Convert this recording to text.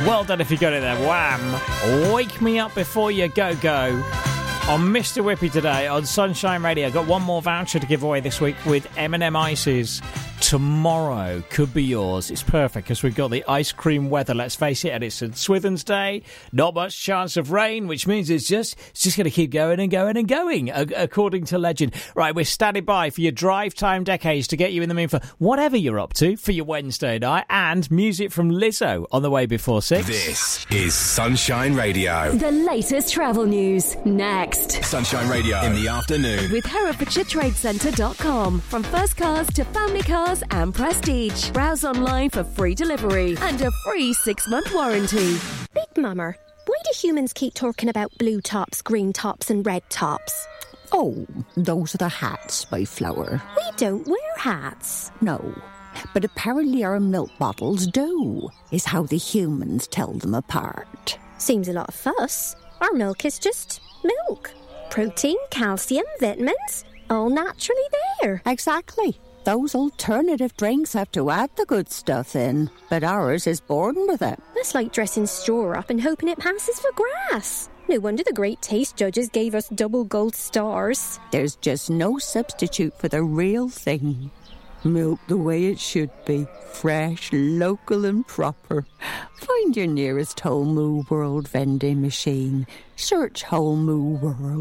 Well done if you got it there. Wham! Wake Me Up Before You Go Go. On Mr. Whippy today on Sunshine Radio. Got one more voucher to give away this week with M&M Ices. Tomorrow could be yours. It's perfect because we've got the ice cream weather, let's face it, and it's St. Swithin's Day. Not much chance of rain, which means it's just going to keep going and going and going, according to legend. Right, we're standing by for your drive time decades to get you in the mood for whatever you're up to for your Wednesday night, and music from Lizzo on the way before 6. This is Sunshine Radio. The latest travel news, next. Sunshine Radio in the afternoon. With HerefordshireTradeCentre.com. From first cars to family cars and prestige. Browse online for free delivery and a free 6-month warranty. Big Mummer, why do humans keep talking about blue tops, green tops and red tops? Oh, those are the hats by Flower. We don't wear hats. No, but apparently our milk bottles do, is how the humans tell them apart. Seems a lot of fuss. Our milk is just milk. Protein, calcium, vitamins, all naturally there. Exactly. Those alternative drinks have to add the good stuff in, but ours is born with it. That's like dressing straw up and hoping it passes for grass. No wonder the great taste judges gave us double gold stars. There's just no substitute for the real thing. Milk the way it should be. Fresh, local and proper. Find your nearest Whole Moo World vending machine. Search Whole Moo World.